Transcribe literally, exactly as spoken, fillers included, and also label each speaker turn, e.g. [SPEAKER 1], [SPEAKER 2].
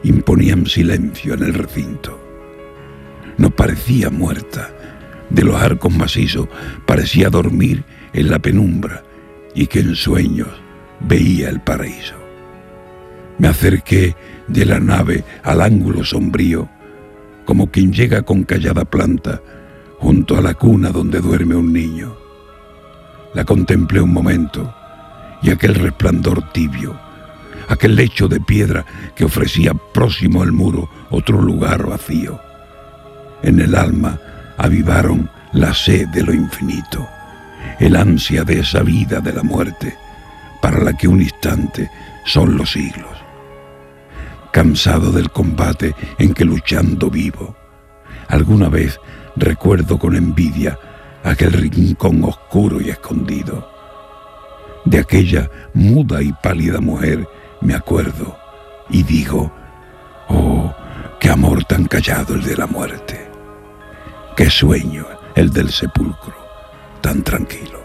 [SPEAKER 1] imponían silencio en el recinto. No parecía muerta. De los arcos macizos parecía dormir en la penumbra y que en sueños veía el paraíso. Me acerqué de la nave al ángulo sombrío, como quien llega con callada planta junto a la cuna donde duerme un niño. La contemplé un momento y aquel resplandor tibio, aquel lecho de piedra que ofrecía próximo al muro otro lugar vacío. En el alma avivaron la sed de lo infinito, el ansia de esa vida de la muerte, para la que un instante son los siglos. Cansado del combate en que luchando vivo, alguna vez recuerdo con envidia aquel rincón oscuro y escondido. De aquella muda y pálida mujer me acuerdo y digo, oh, qué amor tan callado el de la muerte, qué sueño el del sepulcro tan tranquilo.